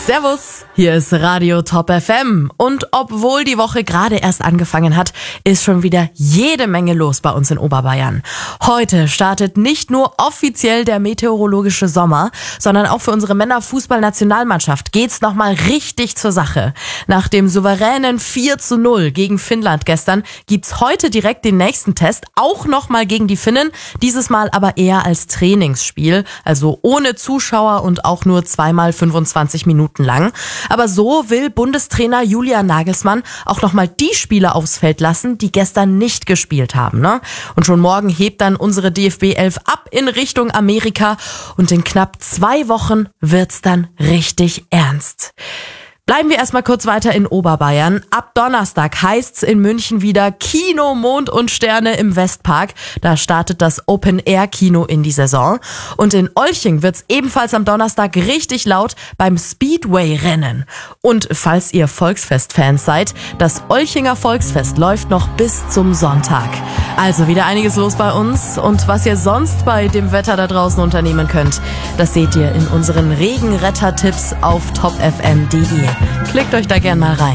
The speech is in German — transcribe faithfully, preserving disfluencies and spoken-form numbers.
Servus, hier ist Radio Top F M und obwohl die Woche gerade erst angefangen hat, ist schon wieder jede Menge los bei uns in Oberbayern. Heute startet nicht nur offiziell der meteorologische Sommer, sondern auch für unsere Männerfußballnationalmannschaft geht's nochmal richtig zur Sache. Nach dem souveränen vier zu null gegen Finnland gestern gibt's heute direkt den nächsten Test, auch nochmal gegen die Finnen, dieses Mal aber eher als Trainingsspiel, also ohne Zuschauer und auch nur zweimal fünfundzwanzig Minuten lang. Aber so will Bundestrainer Julian Nagelsmann auch nochmal die Spieler aufs Feld lassen, die gestern nicht gespielt haben. Ne? Und schon morgen hebt dann unsere D F B elf ab in Richtung Amerika und in knapp zwei Wochen wird's dann richtig ernst. Bleiben wir erstmal kurz weiter in Oberbayern. Ab Donnerstag heißt's in München wieder Kino, Mond und Sterne im Westpark. Da startet das Open-Air-Kino in die Saison. Und in Olching wird's ebenfalls am Donnerstag richtig laut beim Speedway-Rennen. Und falls ihr Volksfest-Fans seid, das Olchinger Volksfest läuft noch bis zum Sonntag. Also wieder einiges los bei uns. Und was ihr sonst bei dem Wetter da draußen unternehmen könnt, das seht ihr in unseren Regenretter-Tipps auf top f m punkt d e. Klickt euch da gern mal rein.